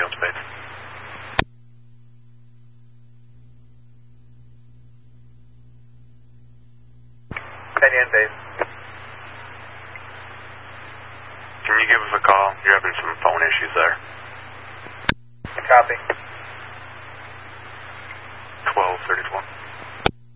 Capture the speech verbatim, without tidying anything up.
on space. Penny base. Can you give us a call? You're having some phone issues there.